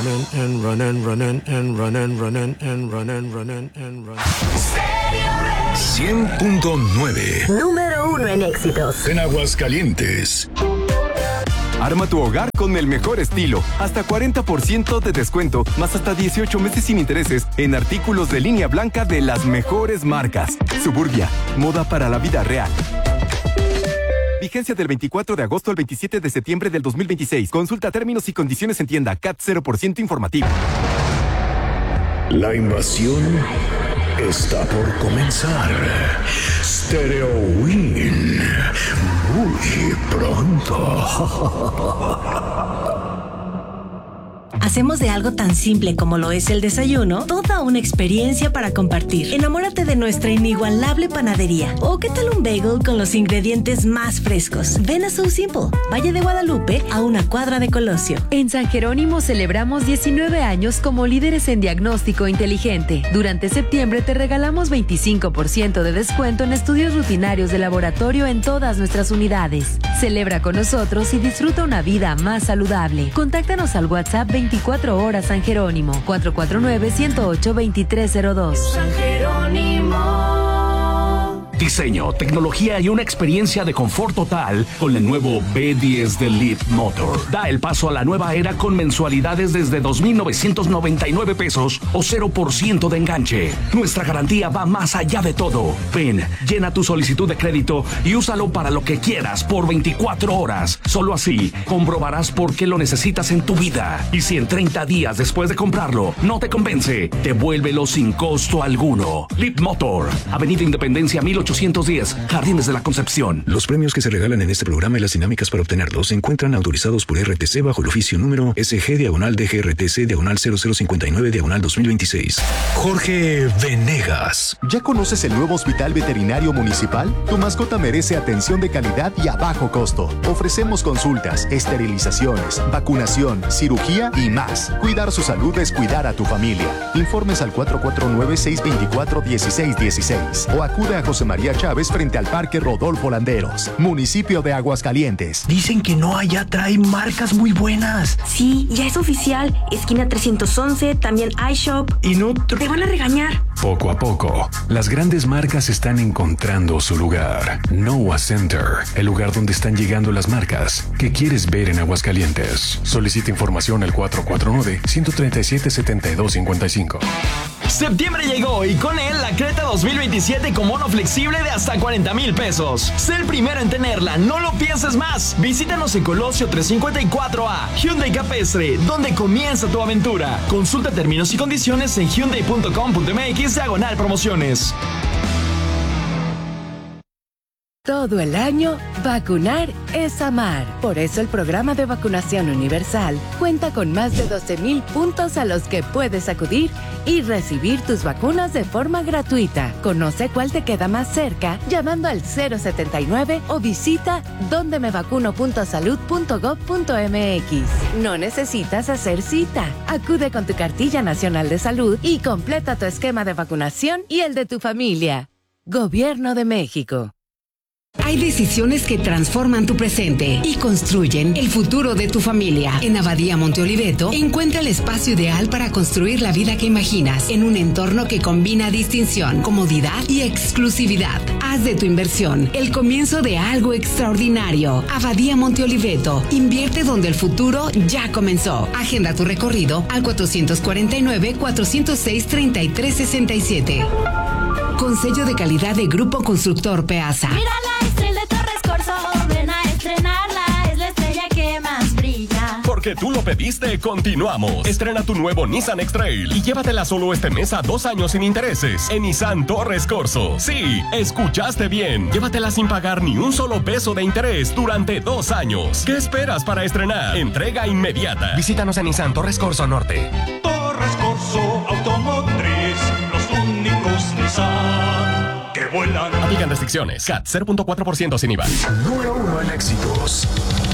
And run and run and run and run and run and run and run. 100.9. Número 1 en éxitos. En Aguascalientes. Arma tu hogar con el mejor estilo. Hasta 40% de descuento, más hasta 18 meses sin intereses en artículos de línea blanca de las mejores marcas. Suburbia, moda para la vida real. Vigencia del 24 de agosto al 27 de septiembre del 2026. Consulta términos y condiciones en tienda. CAT 0% informativo. La invasión está por comenzar. Stereo Win. Muy pronto. Hacemos de algo tan simple como lo es el desayuno toda una experiencia para compartir. Enamórate de nuestra inigualable panadería. ¿O qué tal un bagel con los ingredientes más frescos? Ven a So Simple, Valle de Guadalupe, a una cuadra de Colosio. En San Jerónimo celebramos 19 años como líderes en diagnóstico inteligente. Durante septiembre te regalamos 25% de descuento en estudios rutinarios de laboratorio en todas nuestras unidades. Celebra con nosotros y disfruta una vida más saludable. Contáctanos al WhatsApp 24 horas San Jerónimo, 449-108-2302. San Jerónimo. Diseño, tecnología y una experiencia de confort total con el nuevo B10 de Leap Motor. Da el paso a la nueva era con mensualidades desde 2,999 pesos o 0% de enganche. Nuestra garantía va más allá de todo. Ven, llena tu solicitud de crédito y úsalo para lo que quieras por 24 horas. Solo así comprobarás por qué lo necesitas en tu vida. Y si en 30 días después de comprarlo no te convence, devuélvelo sin costo alguno. Leap Motor, Avenida Independencia 1810, Jardines de la Concepción. Los premios que se regalan en este programa y las dinámicas para obtenerlos se encuentran autorizados por RTC bajo el oficio número SG/DGRTC/0059/2026. Jorge Venegas. ¿Ya conoces el nuevo Hospital Veterinario Municipal? Tu mascota merece atención de calidad y a bajo costo. Ofrecemos consultas, esterilizaciones, vacunación, cirugía y más. Cuidar su salud es cuidar a tu familia. Informes al 449-624-1616 o acude a José María Chávez frente al Parque Rodolfo Landeros, municipio de Aguascalientes. Dicen que no allá trae marcas muy buenas. Sí, ya es oficial. Esquina 311, también iShop. Y no... Te van a regañar. Poco a poco, las grandes marcas están encontrando su lugar. Noah Center, el lugar donde están llegando las marcas que quieres ver en Aguascalientes. Solicita información al 449-137-7255. Septiembre llegó y con él la Creta 2027 con bono flexible de hasta 40,000 pesos. Sé el primero en tenerla, no lo pienses más. Visítanos en Colosio 354A, Hyundai Capestre, donde comienza tu aventura. Consulta términos y condiciones en hyundai.com.mx/promociones. Todo el año, vacunar es amar. Por eso el programa de vacunación universal cuenta con más de 12,000 puntos a los que puedes acudir y recibir tus vacunas de forma gratuita. Conoce cuál te queda más cerca llamando al 079 o visita dondemevacuno.salud.gov.mx. No necesitas hacer cita. Acude con tu cartilla nacional de salud y completa tu esquema de vacunación y el de tu familia. Gobierno de México. Hay decisiones que transforman tu presente y construyen el futuro de tu familia. En Abadía Monte Oliveto, encuentra el espacio ideal para construir la vida que imaginas en un entorno que combina distinción, comodidad y exclusividad. Haz de tu inversión el comienzo de algo extraordinario. Abadía Monte Oliveto, invierte donde el futuro ya comenzó. Agenda tu recorrido al 449-406-3367. Con sello de calidad de Grupo Constructor Peasa. Mira la estrella de Torres Corso, ven a estrenarla, es la estrella que más brilla. Porque tú lo pediste, continuamos. Estrena tu nuevo Nissan X-Trail y llévatela solo este mes a 2 años sin intereses en Nissan Torres Corso. Sí, escuchaste bien. Llévatela sin pagar ni un solo peso de interés durante 2 años. ¿Qué esperas para estrenar? Entrega inmediata. Visítanos en Nissan Torres Corso Norte. Torres Corso Automotriz, los únicos Nissan que vuelan. Aplican restricciones. CAT 0.4% sin IVA. Número 1 en éxitos.